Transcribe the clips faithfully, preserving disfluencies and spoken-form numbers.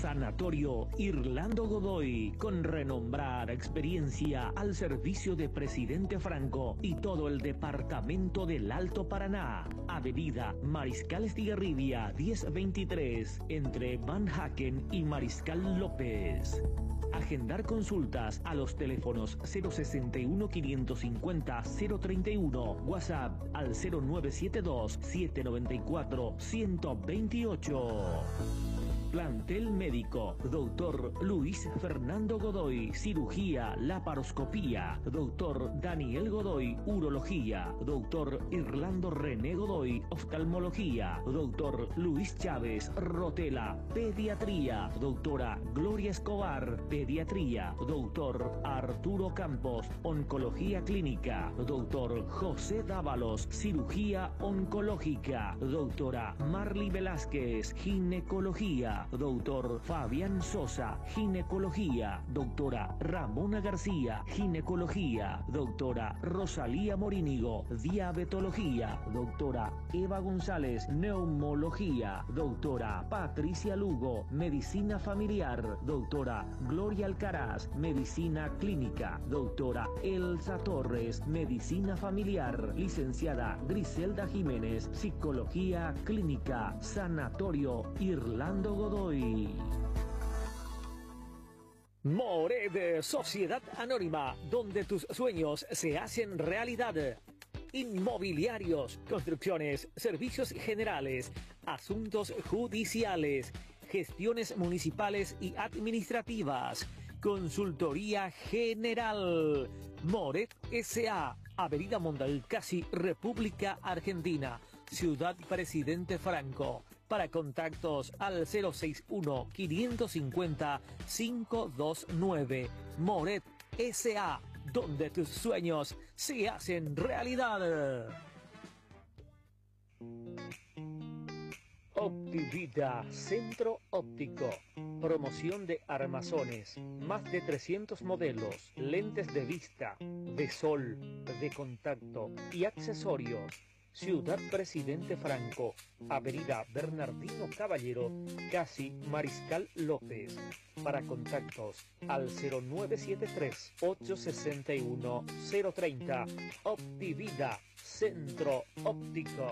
Sanatorio Irlando Godoy, con renombrada experiencia al servicio de Presidente Franco y todo el departamento del Alto Paraná. Avenida Mariscal Estigarribia diez veintitrés, entre Van Haken y Mariscal López. Agendar consultas a los teléfonos cero sesenta y uno, quinientos cincuenta, cero treinta y uno, WhatsApp al cero nueve siete dos, siete nueve cuatro, uno dos ocho. Plantel médico, doctor Luis Fernando Godoy, cirugía, laparoscopía, doctor Daniel Godoy, urología, doctor Irlando René Godoy, oftalmología, doctor Luis Chávez Rotela, pediatría, doctora Gloria Escobar, pediatría, doctor Arturo Campos, oncología clínica, doctor José Dávalos, cirugía oncológica, doctora Marly Velázquez, ginecología, doctor Fabián Sosa, ginecología, doctora Ramona García, ginecología, doctora Rosalía Morínigo, diabetología, doctora Eva González, neumología, doctora Patricia Lugo, medicina familiar, doctora Gloria Alcaraz, medicina clínica, doctora Elsa Torres, medicina familiar, licenciada Griselda Jiménez, psicología clínica, Sanatorio Irlando Godoy. Mored, Sociedad Anónima, donde tus sueños se hacen realidad. Inmobiliarios, construcciones, servicios generales, asuntos judiciales, gestiones municipales y administrativas, consultoría general. Mored S A, Avenida Mondalcasi, República Argentina, Ciudad Presidente Franco. Para contactos al cero seis uno, quinientos cincuenta, quinientos veintinueve. Mored S A, donde tus sueños se hacen realidad. Optivida, centro óptico. Promoción de armazones. Más de trescientos modelos, lentes de vista, de sol, de contacto y accesorios. Ciudad Presidente Franco, Avenida Bernardino Caballero, casi Mariscal López. Para contactos al cero nueve siete tres, ocho seis uno, cero tres cero. Optivida, centro óptico.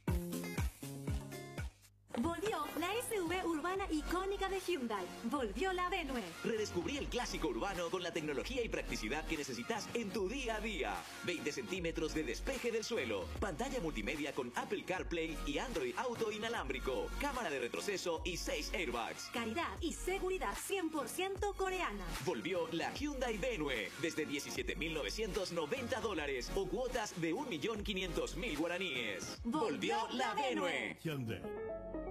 Volvió la S U V urbana icónica de Hyundai. Volvió la Venue. Redescubrí el clásico urbano con la tecnología y practicidad que necesitas en tu día a día. veinte centímetros de despeje del suelo. Pantalla multimedia con Apple CarPlay y Android Auto inalámbrico. Cámara de retroceso y seis airbags. Calidad y seguridad cien por ciento coreana. Volvió la Hyundai Venue. Desde diecisiete mil novecientos noventa dólares o cuotas de un millón quinientos mil guaraníes. Volvió la Venue. Hyundai.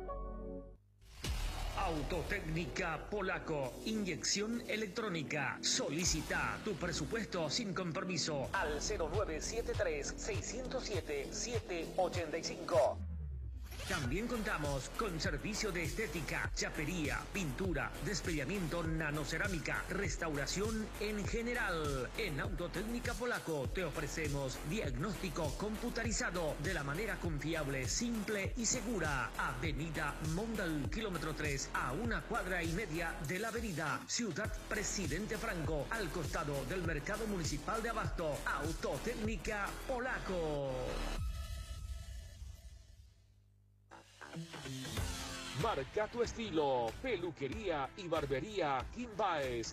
Autotécnica Polaco, inyección electrónica. Solicita tu presupuesto sin compromiso al cero nueve siete tres, seis cero siete, siete ocho cinco. También contamos con servicio de estética, chapería, pintura, despellamiento, nanocerámica, restauración en general. En Autotécnica Polaco te ofrecemos diagnóstico computarizado de la manera confiable, simple y segura. Avenida Mondal, kilómetro tres, a una cuadra y media de la avenida Ciudad Presidente Franco, al costado del Mercado Municipal de Abasto. Autotécnica Polaco. Marca tu estilo, peluquería y barbería Kim Baez,